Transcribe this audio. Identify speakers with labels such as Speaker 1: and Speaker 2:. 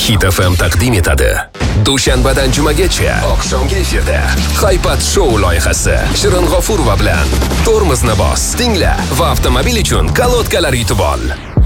Speaker 1: Hit FM taqdim etadi. Dushanbadan jumagacha oqshomgi efirda Haypat Show loyihasi Shirin G'ofurova bilan tormozni bos, tingla va avtomobil uchun kolodkalar yutib ol.